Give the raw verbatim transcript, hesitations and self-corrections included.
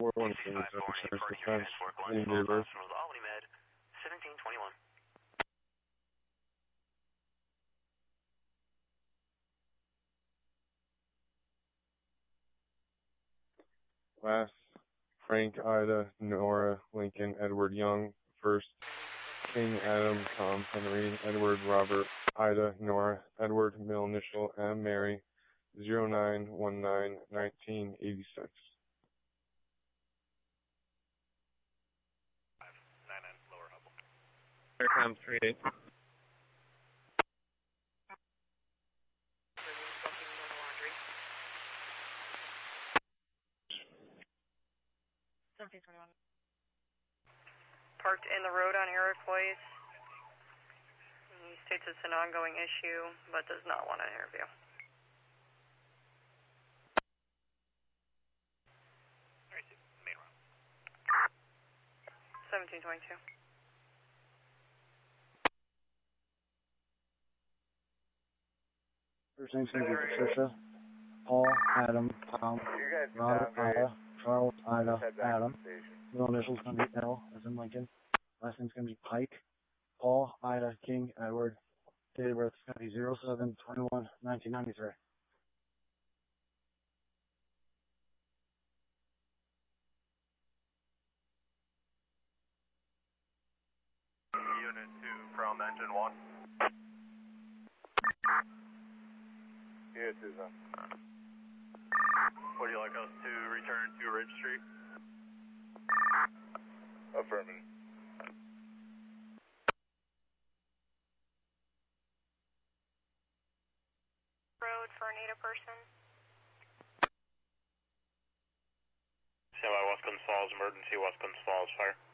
four one two, Service Defense, Clean Neighbor. Albany Med, seventeen twenty-one. Last, Frank, Ida, Nora, Lincoln, Edward Young. First, King, Adam, Tom, Henry, Edward, Robert, Ida, Nora, Edward, middle initial, M, Mary, zero nine one nine nineteen eighty-six. nine nine, lower Hubble. Aircom three eight. seventeen twenty-one. Parked in the road on Iroquois. He states it's an ongoing issue, but does not want an interview. Main route. seventeen twenty-two. First name's going to be Patricia, Paul, Adam, Tom, Robert, Ida, Charles, Ida, Adam. Middle initial's going to be L, as in Lincoln. Last name's going to be Pike, Paul, Ida, King, Edward. Date of birth is going to be zero seven twenty-one nineteen ninety-three. Unit two from engine one. Unit two's on. Would you like us to return to Ridge Street? Affirmative. Road for a native person. Standby West Guns Falls, emergency West Guns Falls, fire.